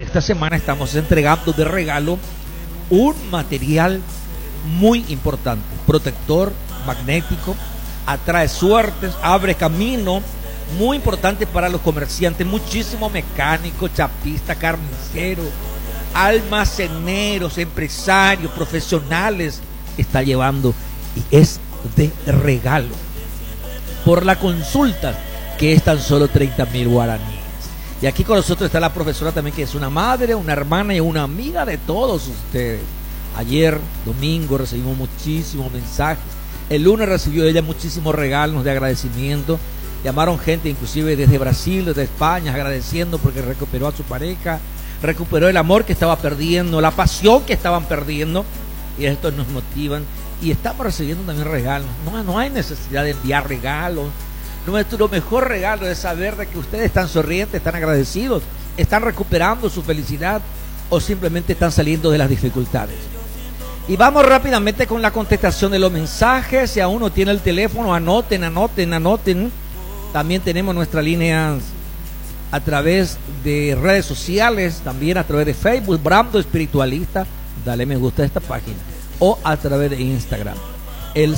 esta semana estamos entregando de regalo un material muy importante, protector magnético, atrae suertes, abre camino, muy importante para los comerciantes, muchísimos mecánicos, chapistas, carniceros, almaceneros, empresarios, profesionales está llevando, y es de regalo por la consulta, que es tan solo 30,000 guaraníes. Y aquí con nosotros está la profesora también, que es una madre, una hermana y una amiga de todos ustedes. Ayer, domingo, recibimos muchísimos mensajes. El lunes recibió ella muchísimos regalos de agradecimiento. Llamaron gente inclusive desde Brasil, desde España, agradeciendo porque recuperó a su pareja, recuperó el amor que estaba perdiendo, la pasión que estaban perdiendo. Y esto nos motivan. Y estamos recibiendo también regalos. No hay necesidad de enviar regalos. Nuestro mejor regalo es saber de que ustedes están sonrientes, están agradecidos, están recuperando su felicidad o simplemente están saliendo de las dificultades. Y vamos rápidamente con la contestación de los mensajes. Si aún no tiene el teléfono, anoten. También tenemos nuestras líneas a través de redes sociales, también a través de Facebook, Brando Espiritualista, dale me gusta a esta página, o a través de Instagram. El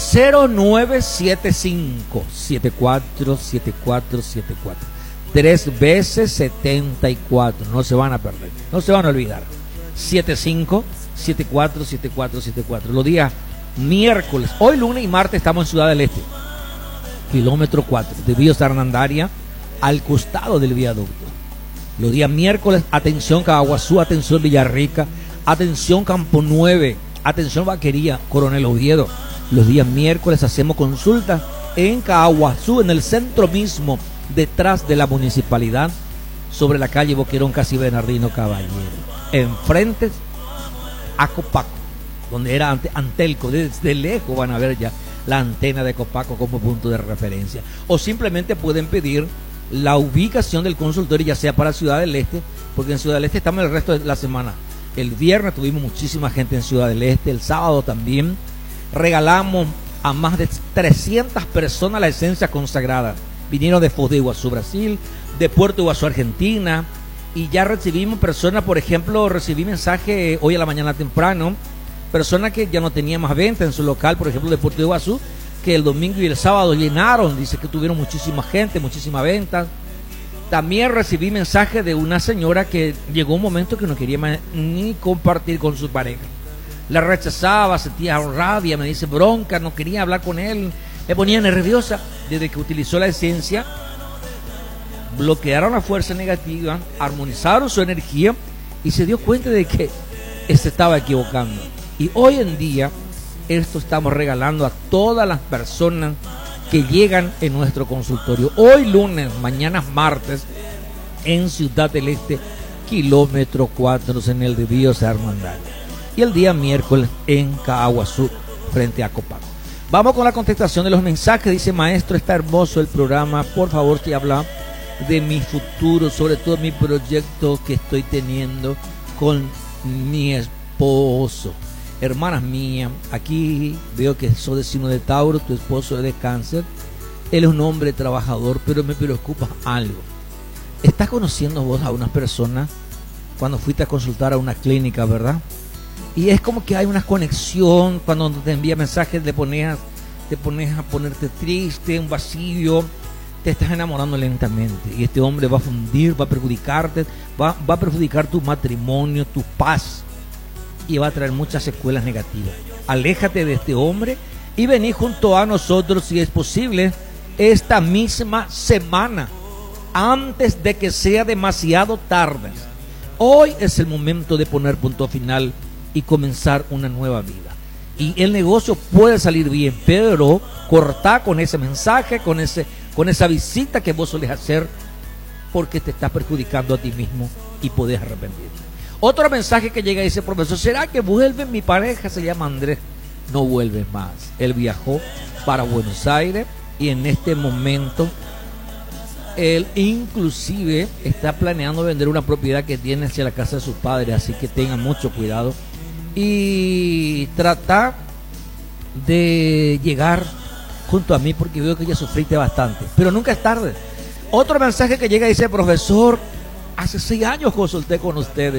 0975-747474. 3 veces 74. No se van a perder, no se van a olvidar. 75-747474. Los días miércoles, hoy lunes y martes estamos en Ciudad del Este, kilómetro 4, de Vío Sarnandaria, al costado del viaducto. Los días miércoles, atención Caguazú, atención Villarrica, atención Campo 9, atención Vaquería, Coronel Oviedo. Los días miércoles hacemos consultas en Caguazú, en el centro mismo, detrás de la municipalidad, sobre la calle Boquerón, casi Bernardino Caballero, enfrente a Copaco, donde era Antelco. Desde lejos van a ver ya la antena de Copaco como punto de referencia. O simplemente pueden pedir la ubicación del consultorio, ya sea para Ciudad del Este, porque en Ciudad del Este estamos el resto de la semana. El viernes tuvimos muchísima gente en Ciudad del Este, el sábado también. Regalamos a más de 300 personas la esencia consagrada. Vinieron de Foz de Iguazú, Brasil, de Puerto Iguazú, Argentina, y ya recibimos personas, por ejemplo, recibí mensaje hoy a la mañana temprano, personas que ya no tenían más venta en su local, por ejemplo, de Puerto Iguazú, que el domingo y el sábado llenaron, dice que tuvieron muchísima gente, muchísima venta. También recibí mensaje de una señora que llegó un momento que no quería ni compartir con su pareja. La rechazaba, sentía rabia, me dice bronca, no quería hablar con él, me ponía nerviosa. Desde que utilizó la esencia, bloquearon la fuerza negativa, armonizaron su energía y se dio cuenta de que se estaba equivocando. Y hoy en día, esto estamos regalando a todas las personas que llegan en nuestro consultorio. Hoy lunes, mañana martes, en Ciudad del Este, kilómetro 4, en el de Vío Sarnandaria. Y el día miércoles en Caguazú, frente a Copaco. Vamos con la contestación de los mensajes. Dice: maestro, está hermoso el programa, por favor, si habla de mi futuro, sobre todo mi proyecto que estoy teniendo con mi esposo. Hermanas mías, aquí veo que sos de signo de Tauro, tu esposo es de Cáncer. Él es un hombre trabajador, pero me preocupa algo. ¿Estás conociendo vos a una persona cuando fuiste a consultar a una clínica, verdad? Y es como que hay una conexión. Cuando te envía mensajes te pones a ponerte triste, un vacío, te estás enamorando lentamente, y este hombre va a fundir, va a perjudicarte, va a perjudicar tu matrimonio, tu paz, y va a traer muchas secuelas negativas. Aléjate de este hombre y vení junto a nosotros, si es posible, esta misma semana, antes de que sea demasiado tarde. Hoy es el momento de poner punto final y comenzar una nueva vida. Y el negocio puede salir bien, pero cortá con ese mensaje, con esa visita que vos solés hacer, porque te estás perjudicando a ti mismo y podés arrepentirte. Otro mensaje que llega y dice: profesor, ¿será que vuelve mi pareja? Se llama Andrés. No vuelve más. Él viajó para Buenos Aires y en este momento él inclusive está planeando vender una propiedad que tiene hacia la casa de sus padres, así que tengan mucho cuidado y trata de llegar junto a mí, porque veo que ya sufriste bastante, pero nunca es tarde. Otro mensaje que llega y dice: profesor, hace 6 años consulté con ustedes